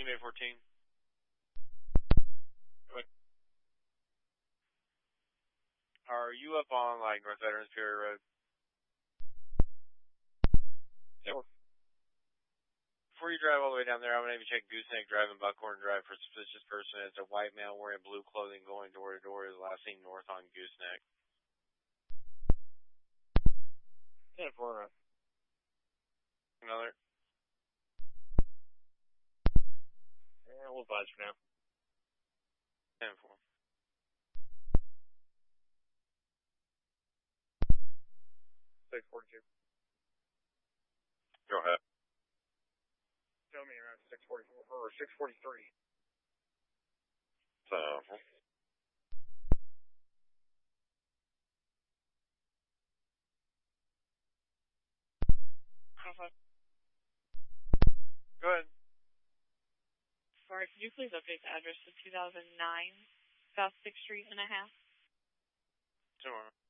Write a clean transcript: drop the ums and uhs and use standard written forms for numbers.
Union Bay 14. What? Are you up on, like, North Veterans Ferry Road? Yep. Before you drive all the way down there, I'm going to have you check Gooseneck Drive and Buckhorn Drive for suspicious person. It's a white male wearing blue clothing going door to door. Is last seen north on Gooseneck. 10-4. Another? Yeah, we'll advise for now. 10-4. 642. Go ahead. Tell me around 644 or 643. So. Go ahead. Sorry, could you please update the address to 2009 South 6th Street and a half? Sure.